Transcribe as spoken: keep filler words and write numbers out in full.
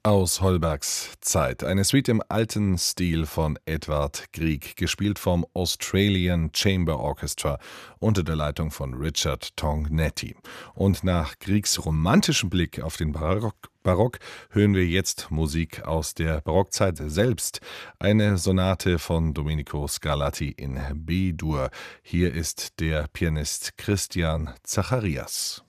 Aus Holbergs Zeit. Eine Suite im alten Stil von Edvard Grieg, gespielt vom Australian Chamber Orchestra unter der Leitung von Richard Tongnetti. Und nach Griegs romantischem Blick auf den Barock, Barock hören wir jetzt Musik aus der Barockzeit selbst. Eine Sonate von Domenico Scarlatti in B-Dur. Hier ist der Pianist Christian Zacharias.